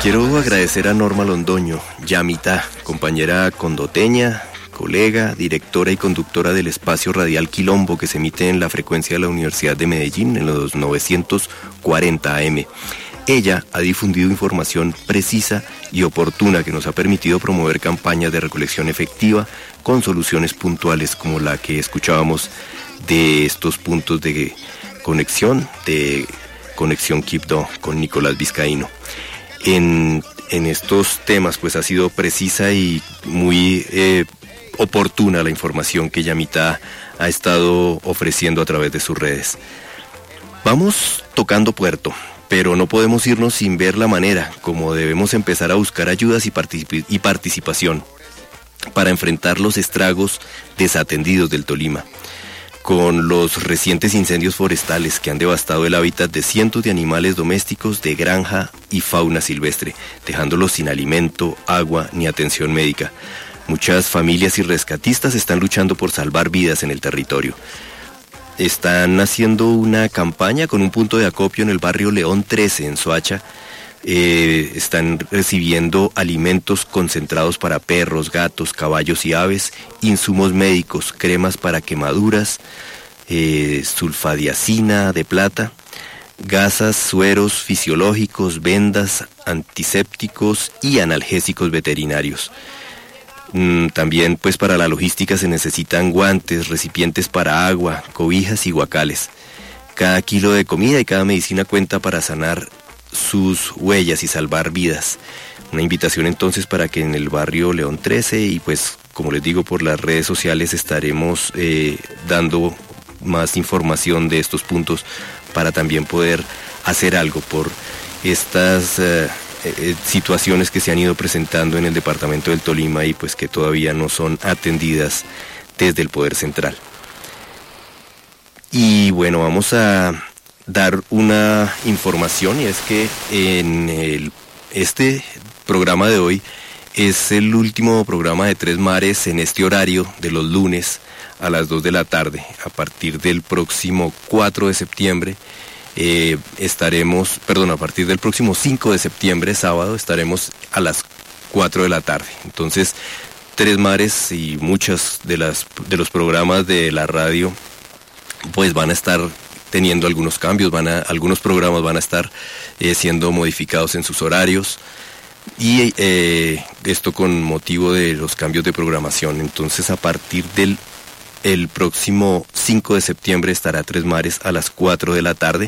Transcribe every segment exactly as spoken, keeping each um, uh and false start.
Quiero agradecer a Norma Londoño, Yamita, compañera condoteña, colega, directora y conductora del espacio radial Quilombo que se emite en la frecuencia de la Universidad de Medellín en los novecientos cuarenta A M. Ella ha difundido información precisa y oportuna que nos ha permitido promover campañas de recolección efectiva con soluciones puntuales como la que escuchábamos de estos puntos de conexión, de conexión Quibdó con Nicolás Vizcaíno. En, en estos temas pues ha sido precisa y muy eh, oportuna la información que Yamita ha estado ofreciendo a través de sus redes. Vamos tocando puerto, pero no podemos irnos sin ver la manera como debemos empezar a buscar ayudas y, particip- y participación para enfrentar los estragos desatendidos del Tolima, con los recientes incendios forestales que han devastado el hábitat de cientos de animales domésticos de granja y fauna silvestre, dejándolos sin alimento, agua ni atención médica. Muchas familias y rescatistas están luchando por salvar vidas en el territorio. Están haciendo una campaña con un punto de acopio en el barrio León trece en Soacha. Eh, están recibiendo alimentos concentrados para perros, gatos, caballos y aves, insumos médicos, cremas para quemaduras, eh, sulfadiazina de plata, gasas, sueros fisiológicos, vendas, antisépticos y analgésicos veterinarios. Mm, también pues para la logística se necesitan guantes, recipientes para agua, cobijas y guacales. Cada kilo de comida y cada medicina cuenta para sanar sus huellas y salvar vidas. Una invitación entonces para que en el barrio León trece y pues como les digo por las redes sociales estaremos eh, dando más información de estos puntos para también poder hacer algo por estas eh, eh, situaciones que se han ido presentando en el departamento del Tolima y pues que todavía no son atendidas desde el Poder Central. Y bueno, vamos a dar una información y es que en el, este programa de hoy es el último programa de Tres Mares en este horario de los lunes a las dos de la tarde. A partir del próximo cuatro de septiembre eh, estaremos, perdón, a partir del próximo cinco de septiembre, sábado, estaremos a las cuatro de la tarde. Entonces, Tres Mares y muchos de, las, de los programas de la radio pues van a estar teniendo algunos cambios, van a, algunos programas van a estar eh, siendo modificados en sus horarios y eh, esto con motivo de los cambios de programación. Entonces a partir del el próximo cinco de septiembre estará Tres Mares a las cuatro de la tarde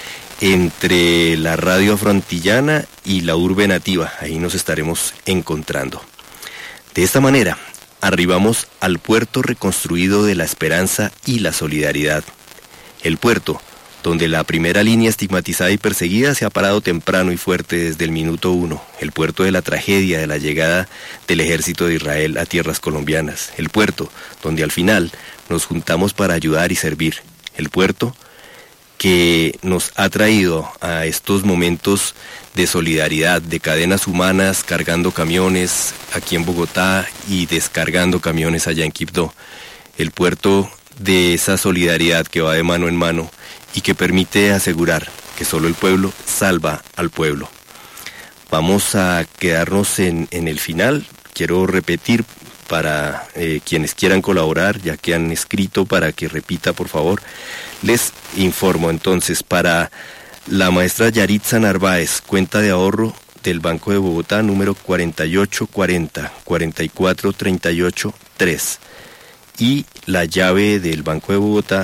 entre la radio afroantillana y la urbe nativa, ahí nos estaremos encontrando. De esta manera arribamos al puerto reconstruido de la esperanza y la solidaridad. El puerto, donde la primera línea estigmatizada y perseguida se ha parado temprano y fuerte desde el minuto uno. El puerto de la tragedia de la llegada del ejército de Israel a tierras colombianas. El puerto, donde al final nos juntamos para ayudar y servir. El puerto que nos ha traído a estos momentos de solidaridad, de cadenas humanas cargando camiones aquí en Bogotá y descargando camiones allá en Quibdó. El puerto de esa solidaridad que va de mano en mano y que permite asegurar que solo el pueblo salva al pueblo. Vamos a quedarnos en, en el final. Quiero repetir para eh, quienes quieran colaborar, ya que han escrito para que repita por favor. Les informo entonces para la maestra Yaritza Narváez, cuenta de ahorro del Banco de Bogotá, número cuarenta y ocho cuarenta, cuarenta y cuatro treinta y ocho tres. Y la llave del Banco de Bogotá